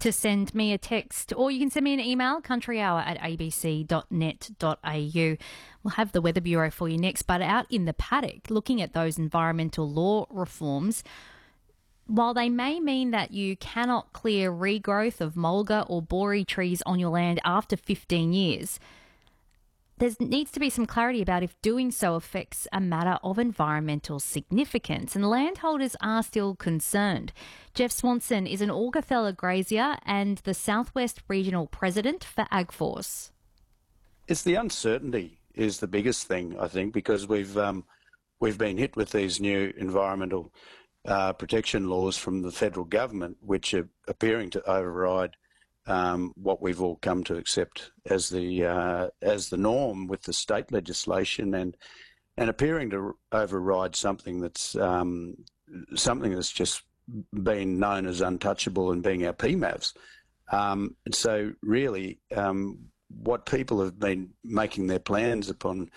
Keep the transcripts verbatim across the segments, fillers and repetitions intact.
to send me a text, or you can send me an email, countryhour at a b c dot net dot a u. We'll have the Weather Bureau for you next, but out in the paddock, looking at those environmental law reforms, while they may mean that you cannot clear regrowth of mulga or boree trees on your land after fifteen years, there needs to be some clarity about if doing so affects a matter of environmental significance, and landholders are still concerned. Jeff Swanson is an Augathella grazier and the Southwest Regional President for AgForce. It's the uncertainty is the biggest thing, I think, because we've um, we've been hit with these new environmental uh, protection laws from the federal government, which are appearing to override Um, what we've all come to accept as the uh, as the norm with the state legislation, and and appearing to override something that's um, something that's just been known as untouchable and being our P M A Vs. Um, and so really, um, what people have been making their plans upon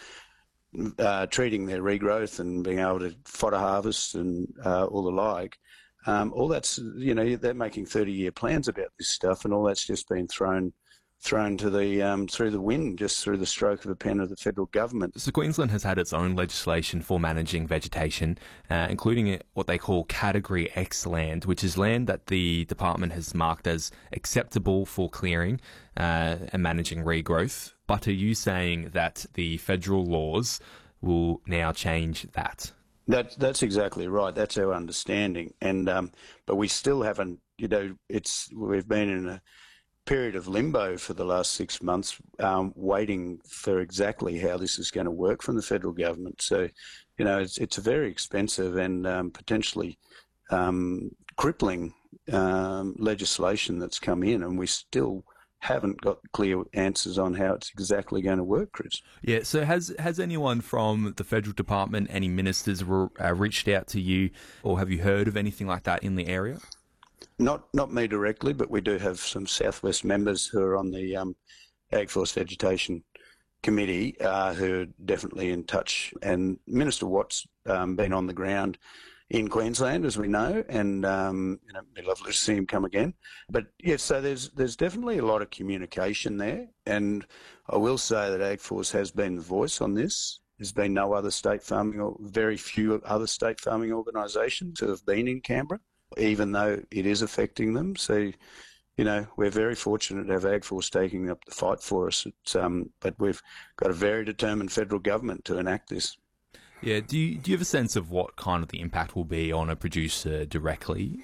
uh, treating their regrowth and being able to fodder harvest and uh, all the like. Um, all that's, you know, they're making thirty-year plans about this stuff, and all that's just been thrown thrown to the um, through the wind, just through the stroke of a pen of the federal government. So Queensland has had its own legislation for managing vegetation, uh, including what they call Category X land, which is land that the department has marked as acceptable for clearing uh, and managing regrowth. But are you saying that the federal laws will now change that? That, that's exactly right. That's our understanding. And um, but we still haven't, you know, it's we've been in a period of limbo for the last six months, um, waiting for exactly how this is going to work from the federal government. So, you know, it's it's a very expensive and um, potentially um, crippling um, legislation that's come in, and we still haven't got clear answers on how it's exactly going to work, Chris. Yeah, so has has anyone from the federal department, any ministers re- uh, reached out to you, or have you heard of anything like that in the area? Not not me directly, but we do have some Southwest members who are on the um, AgForce Vegetation Committee uh, who are definitely in touch. And Minister Watt's um, been on the ground in Queensland, as we know, and um, you know, it'd be lovely to see him come again. But yes, so there's there's definitely a lot of communication there, and I will say that AgForce has been the voice on this. There's been no other state farming, or very few other state farming organisations who have been in Canberra, even though it is affecting them. So, you know, we're very fortunate to have AgForce taking up the fight for us. It's, um, but we've got a very determined federal government to enact this. Yeah, do you, do you have a sense of what kind of the impact will be on a producer directly?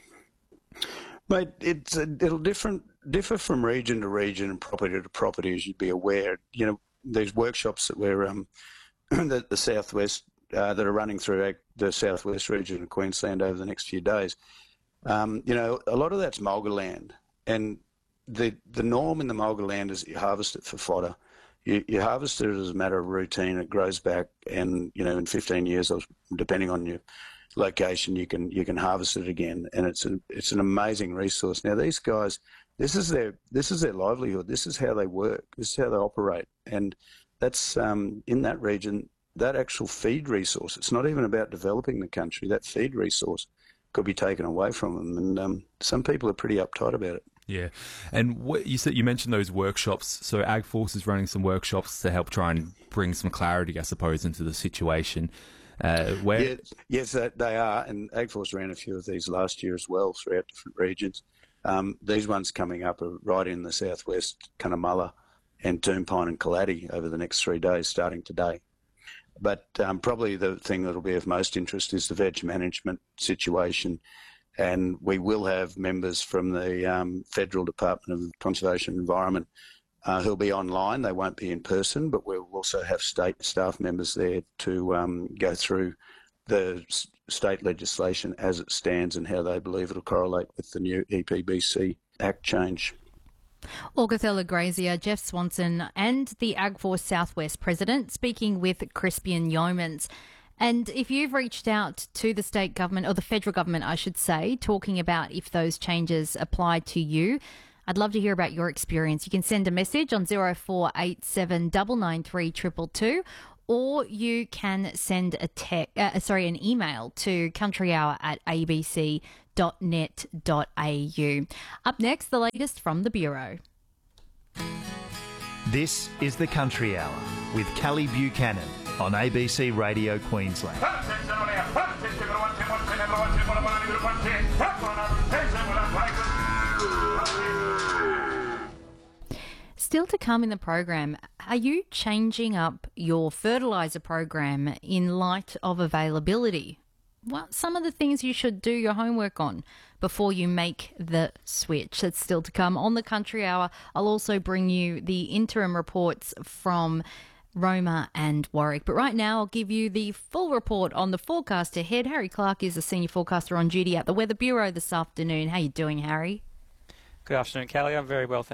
Mate, it's, it'll different, differ from region to region and property to property, as you'd be aware. You know, these workshops that we're, um, the, the Southwest, uh, that are running through the Southwest region of Queensland over the next few days, um, you know, a lot of that's mulga land. And the, the norm in the mulga land is you harvest it for fodder. You, you harvest it as a matter of routine. It grows back, and you know, in fifteen years, or depending on your location, you can you can harvest it again, and it's a, it's an amazing resource. Now, these guys, this is their this is their livelihood. This is how they work. This is how they operate, and that's um, in that region. That actual feed resource. It's not even about developing the country. That feed resource could be taken away from them, and um, some people are pretty uptight about it. Yeah, and what you said, you mentioned those workshops. So AgForce is running some workshops to help try and bring some clarity, I suppose, into the situation. Uh, where yeah, yes, they are, and AgForce ran a few of these last year as well throughout different regions. Um, these ones coming up are right in the southwest, Cunnamulla and Toonpine and Kaladi over the next three days, starting today. But um, probably the thing that will be of most interest is the veg management situation. And we will have members from the um, Federal Department of Conservation and Environment uh, who'll be online. They won't be in person, but we'll also have state staff members there to um, go through the s- state legislation as it stands and how they believe it'll correlate with the new E P B C Act change. Augathella grazier Jeff Swanson and the AgForce Southwest President speaking with Crispian Yeomans. And if you've reached out to the state government, or the federal government, I should say, talking about if those changes apply to you, I'd love to hear about your experience. You can send a message on zero four eight seven nine nine three two two two, or you can send a te- uh, sorry, an email to countryhour at a b c dot net dot a u. Up next, the latest from the Bureau. This is the Country Hour with Callie Buchanan on A B C Radio Queensland. Still to come in the program, are you changing up your fertiliser program in light of availability? Well, some of the things you should do your homework on before you make the switch. That's still to come on the Country Hour. I'll also bring you the interim reports from Roma and Warwick. But right now, I'll give you the full report on the forecast ahead. Harry Clark is the senior forecaster on duty at the Weather Bureau this afternoon. How you doing, Harry? Good afternoon, Callie. I'm very well, thank you.